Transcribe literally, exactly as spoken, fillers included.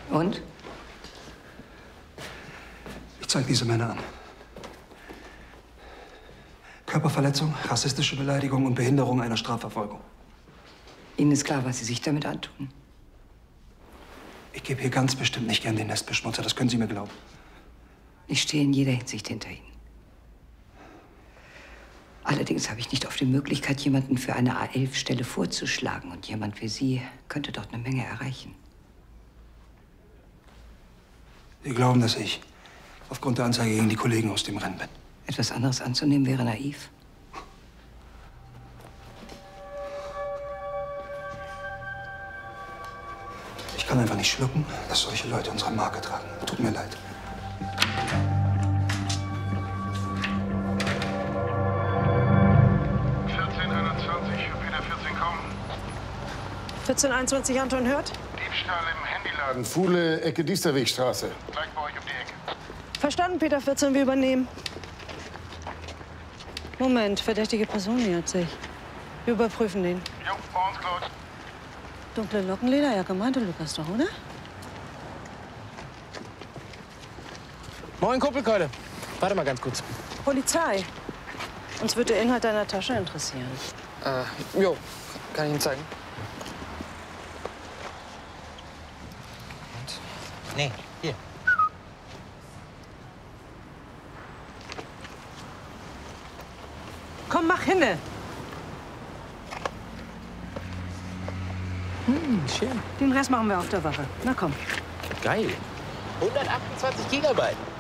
Und? Ich zeige diese Männer an. Körperverletzung, rassistische Beleidigung und Behinderung einer Strafverfolgung. Ihnen ist klar, was Sie sich damit antun? Ich gebe hier ganz bestimmt nicht gern den Nestbeschmutzer, das können Sie mir glauben. Ich stehe in jeder Hinsicht hinter Ihnen. Allerdings habe ich nicht oft die Möglichkeit, jemanden für eine A elf Stelle vorzuschlagen. Und jemand wie Sie könnte dort eine Menge erreichen. Sie glauben, dass ich aufgrund der Anzeige gegen die Kollegen aus dem Rennen bin. Etwas anderes anzunehmen wäre naiv. Ich kann einfach nicht schlucken, dass solche Leute unsere Marke tragen. Tut mir leid. vierzehn einundzwanzig für Peter vierzehn kommen. vierzehn einundzwanzig Anton hört. Diebstahl im Handyladen. Fuhle, Ecke Diesterwegstraße. Gleich bei euch um die Ecke. Verstanden, Peter vierzehn, wir übernehmen. Moment, verdächtige Person nähert sich. Wir überprüfen den. Jo, bei uns Claude. Dunkle Lockenlederjacke, meinte Lukas doch, oder? Moin, Kuppelkeule. Warte mal ganz kurz. Polizei. Uns wird der Inhalt deiner Tasche interessieren. Äh, jo, kann ich Ihnen zeigen. Und? Nee, hier. Komm, mach hinne. Hm, schön. Den Rest machen wir auf der Wache. Na komm. Geil. hundertachtundzwanzig Gigabyte.